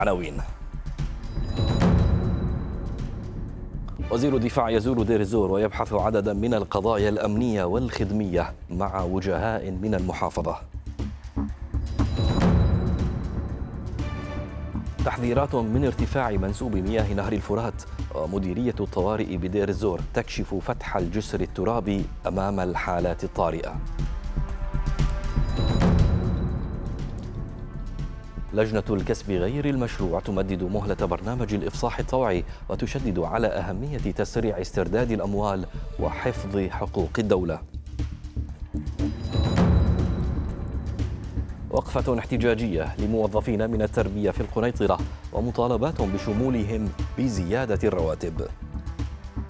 عناوين. وزير الدفاع يزور دير الزور ويبحث عددا من القضايا الأمنية والخدمية مع وجهاء من المحافظة. تحذيرات من ارتفاع منسوب مياه نهر الفرات، ومديرية الطوارئ بدير الزور تكشف فتح الجسر الترابي أمام الحالات الطارئة. لجنة الكسب غير المشروع تمدد مهلة برنامج الإفصاح الطوعي وتشدد على أهمية تسريع استرداد الأموال وحفظ حقوق الدولة. وقفة احتجاجية لموظفين من التربية في القنيطرة ومطالبات بشمولهم بزيادة الرواتب.